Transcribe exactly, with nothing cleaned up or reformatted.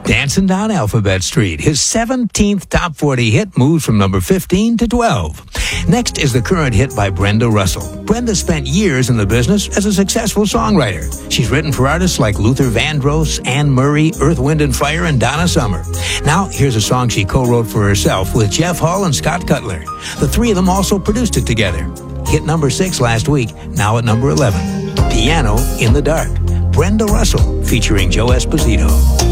Dancing Down Alphabet Street. His seventeenth top forty hit moves from number fifteen to twelve. Next is the current hit by Brenda Russell. Brenda spent years in the business as a successful songwriter. She's written for artists like Luther Vandross, Anne Murray, Earth, Wind and Fire, and Donna Summer. Now, here's a song she co-wrote for herself with Jeff Hull and Scott Cutler. The three of them also produced it together. Hit number six last week, now at number eleven. Piano in the Dark. Brenda Russell featuring Joe Esposito.